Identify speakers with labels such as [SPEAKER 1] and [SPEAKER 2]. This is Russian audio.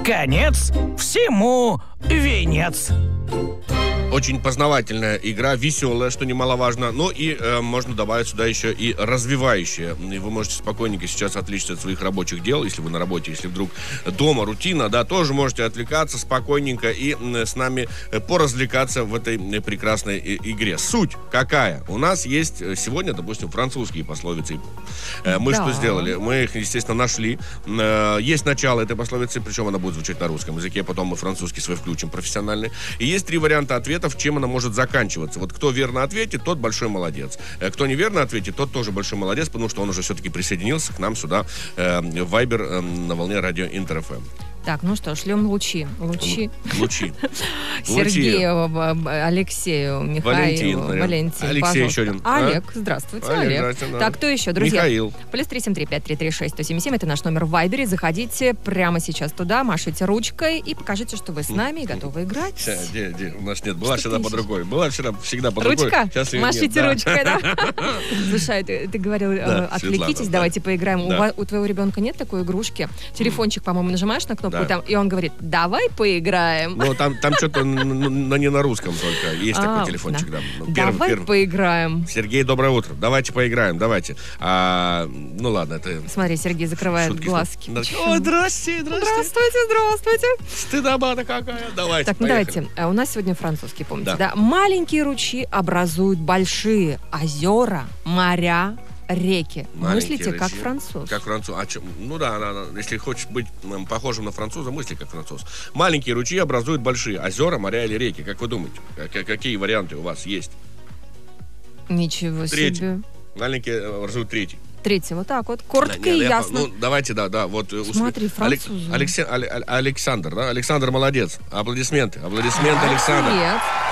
[SPEAKER 1] Конец всему венец.
[SPEAKER 2] Очень познавательная игра, веселая, что немаловажно. Ну и можно добавить сюда еще и развивающая. И вы можете спокойненько сейчас отвлечься от своих рабочих дел, если вы на работе, если вдруг дома рутина, да, тоже можете отвлекаться спокойненько и с нами поразвлекаться в этой прекрасной игре. Суть какая? У нас есть сегодня, допустим, французские пословицы. Мы что сделали? Мы их, естественно, нашли. Есть начало этой пословицы, причем она будет звучать на русском языке, потом мы французский свой включим профессиональный. И есть 3 варианта ответов, чем она может заканчиваться. Вот кто верно ответит, тот большой молодец. Кто неверно ответит, тот тоже большой молодец, потому что он уже все-таки присоединился к нам сюда в Viber на волне радио Интер ФМ.
[SPEAKER 3] Так, ну что, шлем лучи. Лучи.
[SPEAKER 2] Сергею,
[SPEAKER 3] Алексею, Михаилу, Валентину.
[SPEAKER 2] Алексей еще один.
[SPEAKER 3] Олег, здравствуйте, Олег. Так, кто еще, друзья?
[SPEAKER 2] Михаил.
[SPEAKER 3] Плюс 373-533-6-177. Это наш номер в Вайбере. Заходите прямо сейчас туда, машите ручкой и покажите, что вы с нами и готовы играть.
[SPEAKER 2] Где? У нас нет. Была всегда под рукой. Была всегда под рукой.
[SPEAKER 3] Ручка?
[SPEAKER 2] Сейчас
[SPEAKER 3] Машите ручкой, да? Слушай, ты говорил, отвлекитесь, давайте поиграем. У твоего ребенка нет такой игрушки? Телефончик, по-моему, нажимаешь на кнопку, там, и он говорит, давай поиграем.
[SPEAKER 2] Ну, там что-то не на русском только. Есть такой телефончик, да.
[SPEAKER 3] Давай поиграем.
[SPEAKER 2] Сергей, доброе утро. Давайте поиграем, давайте. Ну, ладно, это...
[SPEAKER 3] Смотри, Сергей закрывает глазки.
[SPEAKER 2] О, здрасте.
[SPEAKER 3] Здравствуйте.
[SPEAKER 2] Стыдоба-то какая. Давайте,
[SPEAKER 3] так, ну давайте. У нас сегодня французский, помните, да? Маленькие ручьи образуют большие озера, моря, реки. Мыслите как француз.
[SPEAKER 2] Как француз. Ну да, если хочешь быть похожим на француза, мысли как француз. Маленькие ручьи образуют большие озера, моря или реки. Как вы думаете? Какие варианты у вас есть?
[SPEAKER 3] Ничего себе.
[SPEAKER 2] Маленькие образуют третий.
[SPEAKER 3] Третий, вот так вот, коротко и ясно.
[SPEAKER 2] Ну, давайте, да. Вот,
[SPEAKER 3] смотри, французы.
[SPEAKER 2] Александр, да? Александр молодец. Аплодисменты, Александр.
[SPEAKER 3] Нет.